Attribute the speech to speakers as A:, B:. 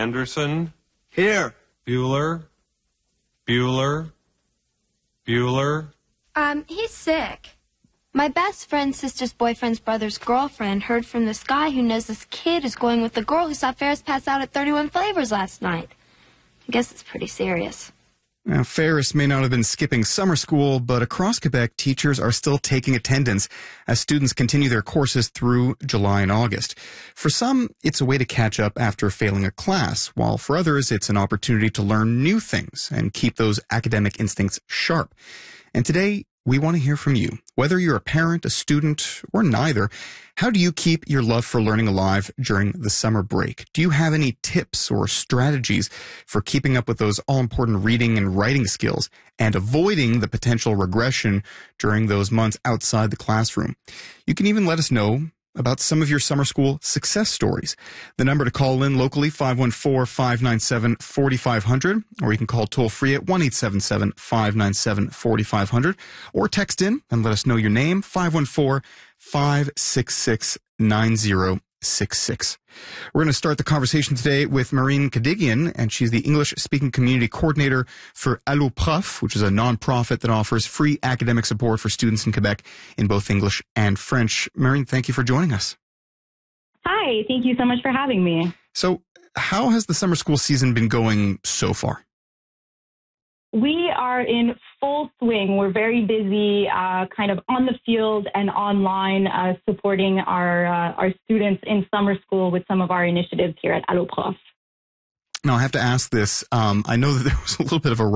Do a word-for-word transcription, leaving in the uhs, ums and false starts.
A: Anderson?
B: Here.
A: Bueller? Bueller? Bueller?
C: Um, he's sick. My best friend's sister's boyfriend's brother's girlfriend heard from this guy who knows this kid is going with the girl who saw Ferris pass out at thirty-one Flavors last night. I guess it's pretty serious.
D: Now, Ferris may not have been skipping summer school, but across Quebec, teachers are still taking attendance as students continue their courses through July and August. For some, it's a way to catch up after failing a class, while for others, it's an opportunity to learn new things and keep those academic instincts sharp. And today, we want to hear from you. Whether you're a parent, a student, or neither, how do you keep your love for learning alive during the summer break? Do you have any tips or strategies for keeping up with those all-important reading and writing skills and avoiding the potential regression during those months outside the classroom? You can even let us know about some of your summer school success stories. The number to call in locally, five one four, five nine seven, four five zero zero, or you can call toll-free at one eight seven seven, five nine seven, four five zero zero, or text in and let us know your name, five one four, five six six, nine zero six six. We're going to start the conversation today with Marine Kadigian, and she's the English-speaking community coordinator for Allo Prof, which is a nonprofit that offers free academic support for students in Quebec in both English and French. Marine, thank you for joining us.
E: Hi, thank you so much for having me.
D: So, how has the summer school season been going so far?
E: We are in full swing. We're very busy, uh, kind of on the field and online, uh, supporting our uh, our students in summer school with some of our initiatives here at Allo Prof.
D: Now, I have to ask this. Um, I know that there was a little bit of a